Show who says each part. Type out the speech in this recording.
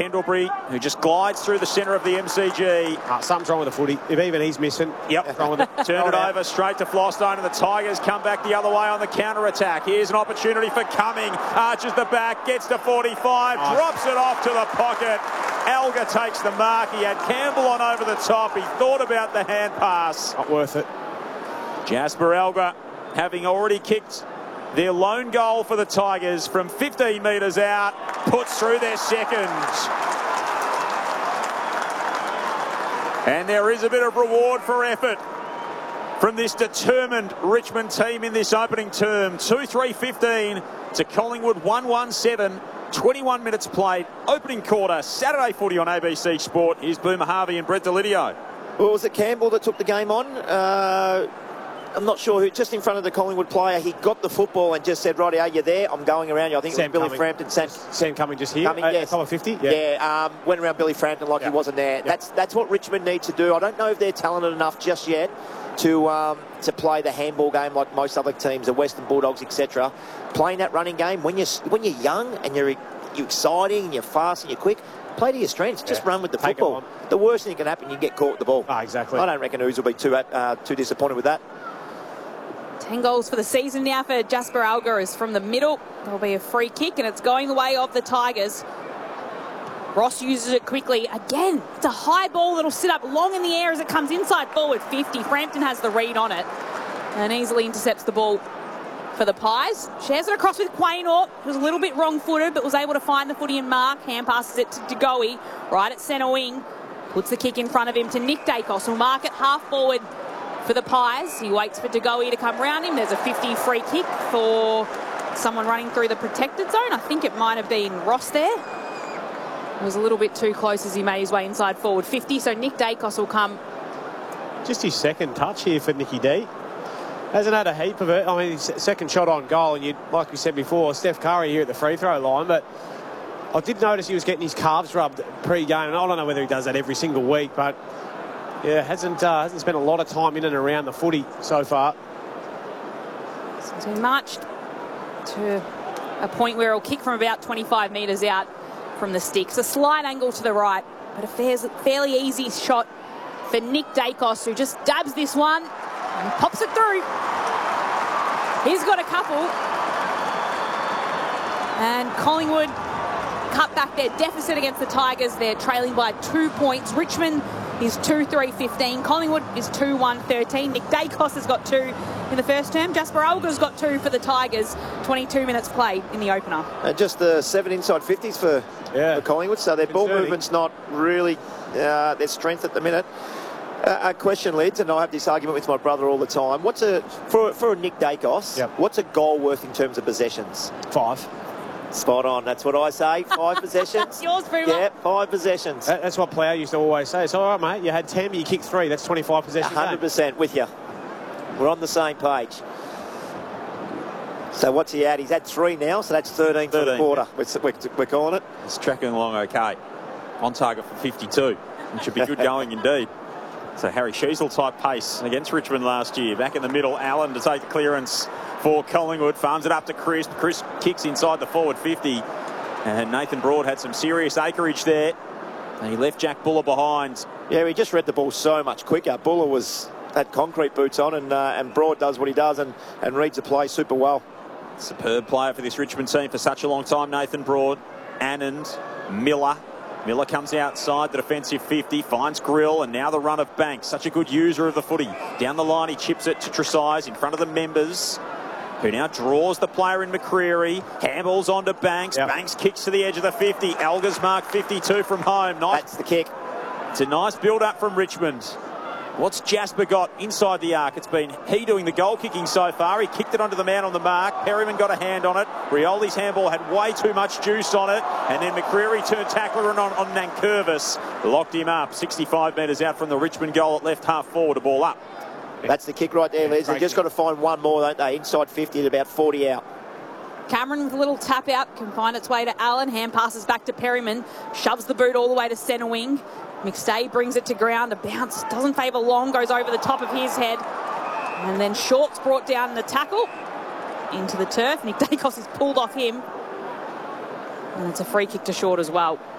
Speaker 1: Pendlebury, who just glides through the centre of the MCG.
Speaker 2: Something's wrong with the footy. If even he's missing.
Speaker 1: Yep.
Speaker 2: Wrong with it.
Speaker 1: Turn it over straight to Flostone, and the Tigers come back the other way on the counter-attack. Here's an opportunity for Cumming. Arches the back, gets to 45, drops it off to the pocket. Elgar takes the mark. He had Campbell on over the top. He thought about the hand pass.
Speaker 2: Not worth it.
Speaker 1: Jasper Elgar, having already kicked their lone goal for the Tigers from 15 metres out, puts through their second. And there is a bit of reward for effort from this determined Richmond team in this opening term. 2-3-15 to Collingwood 1-1-7. 21 minutes played. Opening quarter. Saturday footy on ABC Sport. Here's Boomer Harvey and Brett Delidio.
Speaker 3: Well, was it Campbell that took the game on? I'm not sure who, just in front of the Collingwood player, he got the football and just said, righty, are you there? I'm going around you. I think it was Billy Frampton. Sam
Speaker 2: Cumming just here?
Speaker 3: Yes.
Speaker 2: Top of 50?
Speaker 3: Went around Billy Frampton like he wasn't there. That's what Richmond need to do. I don't know if they're talented enough just yet to play the handball game like most other teams, the Western Bulldogs, etc. Playing that running game, when you're young and you're exciting and you're fast and you're quick, play to your strengths. Just run with the football. The worst thing that can happen, you get caught with the ball.
Speaker 2: Exactly.
Speaker 3: I don't reckon Ooze will be too disappointed with that.
Speaker 4: 10 goals for the season now for Jasper Elgar is from the middle. There'll be a free kick, and it's going the way of the Tigers. Ross uses it quickly. Again, it's a high ball that'll sit up long in the air as it comes inside forward 50. Frampton has the read on it and easily intercepts the ball for the Pies. Shares it across with Quaynor, who was a little bit wrong-footed, but was able to find the footy and mark. Hand passes it to Degoe, right at centre wing. Puts the kick in front of him to Nick Dacos, who'll mark it half forward for the Pies. He waits for Degoe to come round him. There's a 50 free kick for someone running through the protected zone. I think it might have been Ross there. It was a little bit too close as he made his way inside forward 50. So Nick Dacos will come.
Speaker 2: Just his second touch here for Nicky D. Hasn't had a heap of it. I mean, his second shot on goal, and like we said before, Steph Curry here at the free throw line, but I did notice he was getting his calves rubbed pre-game, and I don't know whether he does that every single week, but yeah, hasn't spent a lot of time in and around the footy so far.
Speaker 4: So he marched to a point where he'll kick from about 25 metres out from the sticks. A slight angle to the right, but a fairly easy shot for Nick Dacos, who just dabs this one and pops it through. He's got a couple. And Collingwood cut back their deficit against the Tigers. They're trailing by 2 points. Richmond is 2-3-15. Collingwood is 2-1-13. Nick Dacos has got 2 in the first term. Jasper Elgar's got 2 for the Tigers. 22 minutes played in the opener.
Speaker 3: And just the 7 inside 50s for Collingwood. So their ball movement's not really their strength at the minute. A question, Lids, and I have this argument with my brother all the time. For a Nick Dacos, what's a goal worth in terms of possessions?
Speaker 2: 5.
Speaker 3: Spot on. That's what I say. 5 possessions.
Speaker 4: Yours, Boomer.
Speaker 3: Yeah, 5 possessions.
Speaker 2: That's what Plough used to always say. It's all right, mate. You had 10, but you kicked 3. That's 25 possessions.
Speaker 3: 100% with you. We're on the same page. So what's he at? He's had 3 now, so that's 13 for the quarter. We're calling it.
Speaker 1: It's tracking along okay. On target for 52. It should be good going indeed. So Harry Sheasel type pace against Richmond last year. Back in the middle, Allen to take the clearance for Collingwood. Farms it up to Chris. Chris kicks inside the forward 50. And Nathan Broad had some serious acreage there. And he left Jack Buller behind.
Speaker 3: Yeah, he just read the ball so much quicker. Buller had concrete boots on, and Broad does what he does and reads the play super well.
Speaker 1: Superb player for this Richmond team for such a long time, Nathan Broad. Anand, Miller. Miller comes outside the defensive 50, finds Grill, and now the run of Banks. Such a good user of the footy. Down the line, he chips it to Tresize in front of the members, who now draws the player in McCreery. Handballs onto Banks. Banks kicks to the edge of the 50. Elgar's marked 52 from home. Nice.
Speaker 3: That's the kick.
Speaker 1: It's a nice build-up from Richmond. What's Jasper got inside the arc? It's been he doing the goal kicking so far. He kicked it onto the man on the mark. Perryman got a hand on it. Rioli's handball had way too much juice on it. And then McCreery turned tackler on Nankervis. Locked him up. 65 metres out from the Richmond goal at left half forward. A ball up.
Speaker 3: That's the kick right there, Liz. They've just got to find one more, don't they? Inside 50 at about 40 out.
Speaker 4: Cameron with a little tap out can find its way to Allen. Hand passes back to Perryman. Shoves the boot all the way to centre wing. McStay brings it to ground. A bounce doesn't favour Long. Goes over the top of his head. And then Short's brought down in the tackle. Into the turf. Nick Dacos is pulled off him. And it's a free kick to Short as well.